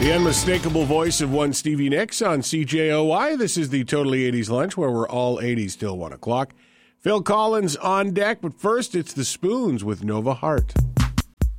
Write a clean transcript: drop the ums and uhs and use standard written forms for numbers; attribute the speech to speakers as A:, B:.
A: The unmistakable voice of one Stevie Nicks on CJOY. This is the Totally 80s Lunch, where we're all 80s till 1 o'clock. Phil Collins on deck, but first it's the Spoons with Nova Hart.